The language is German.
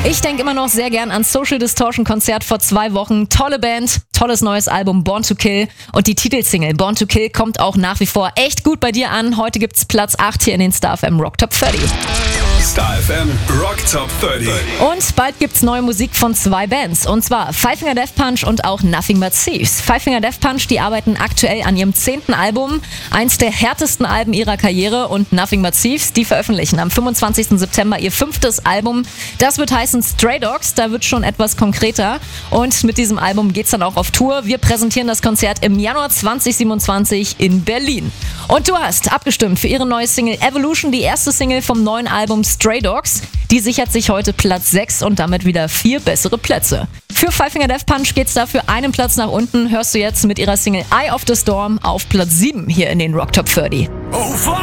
Ich denke immer noch sehr gern an Social Distortion Konzert vor 2 Wochen. Tolle Band, tolles neues Album Born to Kill und die Titelsingle Born to Kill kommt auch nach wie vor echt gut bei dir an. Heute gibt's Platz 8 hier in den Star FM Rock Top 30. Star FM Rock Top 30. Und bald gibt's neue Musik von 2 Bands. Und zwar Five Finger Death Punch und auch Nothing But Thieves. Five Finger Death Punch, die arbeiten aktuell an ihrem 10. Album. Eins der härtesten Alben ihrer Karriere. Und Nothing But Thieves, die veröffentlichen am 25. September ihr 5. Album. Das wird heißen Stray Dogs. Da wird schon etwas konkreter. Und mit diesem Album geht's dann auch auf Tour. Wir präsentieren das Konzert im Januar 2027 in Berlin. Und du hast abgestimmt für ihre neue Single Evolution, die erste Single vom neuen Album Stray Dogs. Die sichert sich heute Platz 6 und damit wieder 4 bessere Plätze. Für Five Finger Death Punch geht's dafür einen Platz nach unten. Hörst du jetzt mit ihrer Single Eye of the Storm auf Platz 7 hier in den Rock Top 30.